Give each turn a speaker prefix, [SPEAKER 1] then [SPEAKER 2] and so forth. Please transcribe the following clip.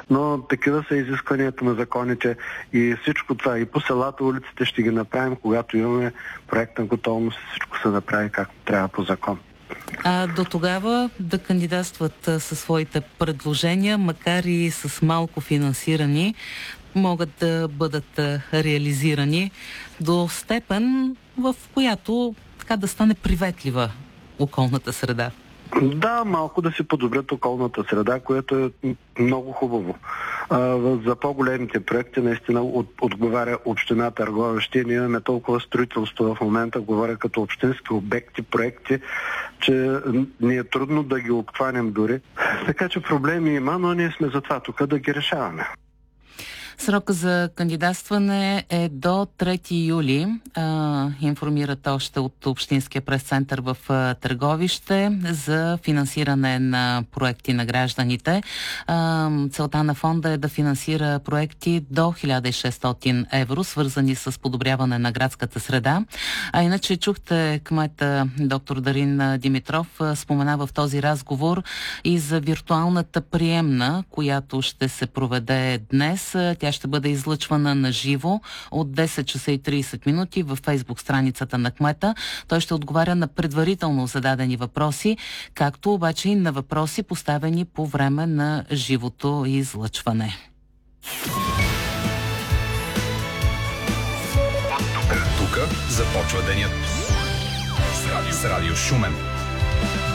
[SPEAKER 1] но такива са изискванията на законите и всичко това и по селата, улиците ще ги направим, когато имаме проектна готовност, всичко се направи както трябва по закон.
[SPEAKER 2] А до тогава да кандидатстват със своите предложения, макар и с малко финансирани, могат да бъдат реализирани до степен, в която така да стане приветлива околната среда.
[SPEAKER 1] Да, малко да си подобрят околната среда, което е много хубаво. За по-големите проекти наистина отговаря община Търговище. Ние имаме толкова строителство в момента, говоря като общински обекти, проекти, че ни е трудно да ги обхванем дори. Така че проблеми има, но ние сме за това тук да ги решаваме.
[SPEAKER 2] Срока за кандидатстване е до 3 юли. Информират още от Общинския прес-център в Търговище за финансиране на проекти на гражданите. Целта на фонда е да финансира проекти до 1600 евро, свързани с подобряване на градската среда. А иначе чухте кмета доктор Дарин Димитров спомена в този разговор и за виртуалната приемна, която ще се проведе днес. Тя ще бъде излъчвана на живо от 10 часа и 30 минути във Фейсбук страницата на кмета. Той ще отговаря на предварително зададени въпроси, както обаче и на въпроси поставени по време на живото излъчване.
[SPEAKER 3] Тук започва денят с Радио Шумен.